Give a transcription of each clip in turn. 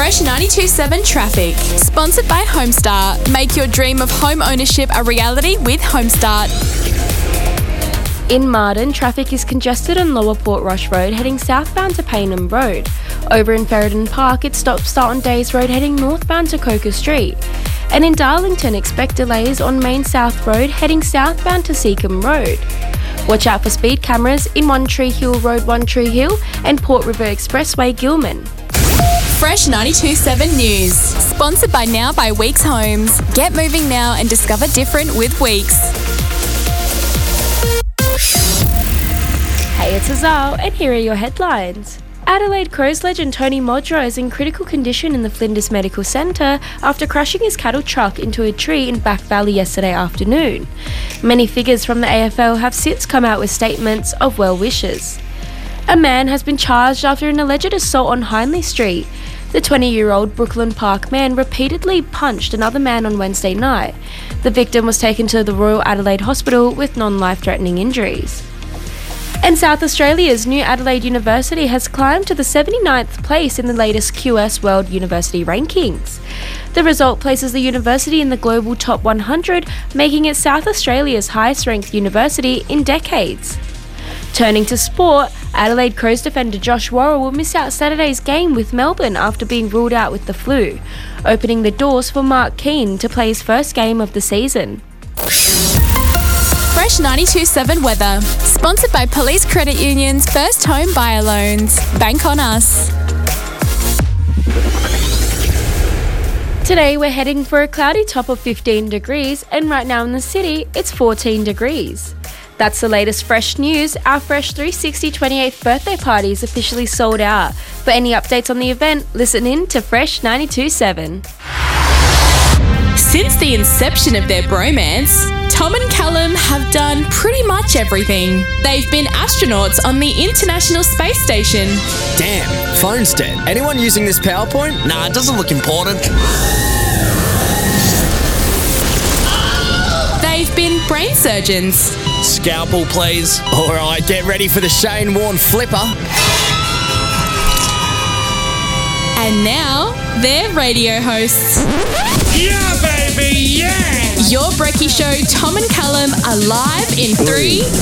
Fresh 92.7 Traffic. Sponsored by Homestar. Make your dream of home ownership a reality with Homestart. In Marden, traffic is congested on Lower Port Rush Road heading southbound to Paynham Road. Over in Ferryden Park, it stops start on Days Road heading northbound to Coker Street. And in Darlington, expect delays on Main South Road heading southbound to Seacombe Road. Watch out for speed cameras in One Tree Hill Road, One Tree Hill and Port River Expressway, Gilman. Fresh 92.7 News. Sponsored by Now by Weeks Homes. Get moving now and discover different with Weeks. Hey, it's Azal, and here are your headlines. Adelaide Crows legend Tony Modro is in critical condition in the Flinders Medical Centre after crashing his cattle truck into a tree in Back Valley yesterday afternoon. Many figures from the AFL have since come out with statements of well wishes. A man has been charged after an alleged assault on Hindley Street. The 20-year-old Brooklyn Park man repeatedly punched another man on Wednesday night. The victim was taken to the Royal Adelaide Hospital with non-life-threatening injuries. And South Australia's New Adelaide University has climbed to the 79th place in the latest QS World University Rankings. The result places the university in the global top 100, making it South Australia's highest-ranked university in decades. Turning to sport, Adelaide Crows defender Josh Worrell will miss out Saturday's game with Melbourne after being ruled out with the flu, opening the doors for Mark Keane to play his first game of the season. Fresh 92.7 Weather. Sponsored by Police Credit Union's First Home Buyer Loans. Bank on us. Today we're heading for a cloudy top of 15 degrees and right now in the city it's 14 degrees. That's the latest Fresh news. Our Fresh 360 28th birthday party is officially sold out. For any updates on the event, listen in to Fresh 92.7. Since the inception of their bromance, Tom and Callum have done pretty much everything. They've been astronauts on the International Space Station. Damn, phone's dead. Anyone using this PowerPoint? Nah, it doesn't look important. They've been brain surgeons. Scalpel, please. All right, get ready for the Shane Warne flipper. And now, they're radio hosts. Yeah, baby, yeah! Your Brekkie Show, Tom and Callum, are live in 3, 2, 1.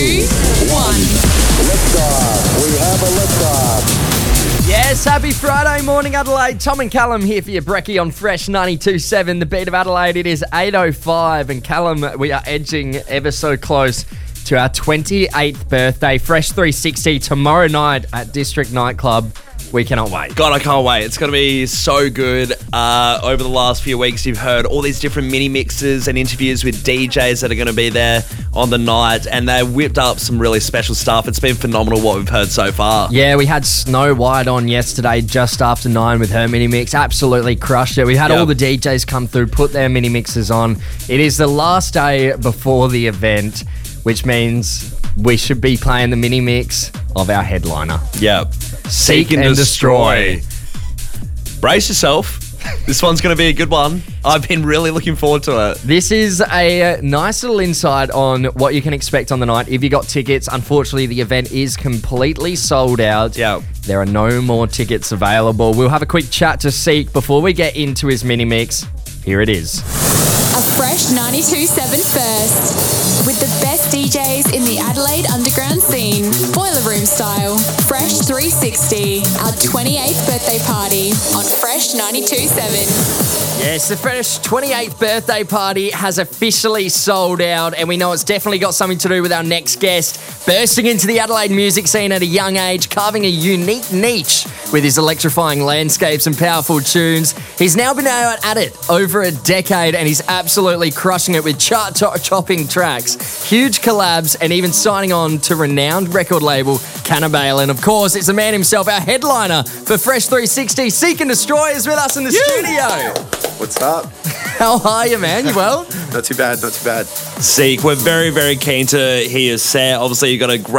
Liftoff. We have a liftoff. Yes, happy Friday morning, Adelaide. Tom and Callum here for your Brekkie on Fresh 92.7, the beat of Adelaide. It is 8:05, and Callum, we are edging ever so close to our 28th birthday. Fresh 360 tomorrow night at District Nightclub. We cannot wait. God, I can't wait. It's going to be so good. Over the last few weeks, you've heard all these different mini mixes and interviews with DJs that are going to be there on the night, and they whipped up some really special stuff. It's been phenomenal what we've heard so far. Yeah, we had Snow White on yesterday just after 9 with her mini mix. Absolutely crushed it. We had all the DJs come through, put their mini mixes on. It is the last day before the event, which means we should be playing the mini mix of our headliner. Yep. Seek and Destroy. Brace yourself. This one's going to be a good one. I've been really looking forward to it. This is a nice little insight on what you can expect on the night if you got tickets. Unfortunately, the event is completely sold out. Yeah. There are no more tickets available. We'll have a quick chat to Seek before we get into his mini mix. Here it is. A Fresh 92.7 first. With the best DJs in the Adelaide underground scene. Boiler Room style. Fresh 360. Our 28th birthday party on Fresh 92.7. Yes, the Fresh 28th birthday party has officially sold out, and we know it's definitely got something to do with our next guest. Bursting into the Adelaide music scene at a young age, carving a unique niche with his electrifying landscapes and powerful tunes. He's now been out at it over a decade, and he's absolutely crushing it with chart-topping tracks, huge collabs, and even signing on to renowned record label Cannibale. And of course, it's the man himself, our headliner for Fresh 360, Seek and Destroy, is with us in the studio. What's up? How are you, man? You well? Not too bad, not too bad. Seek, we're very, very keen to hear your set. Obviously, you've got a great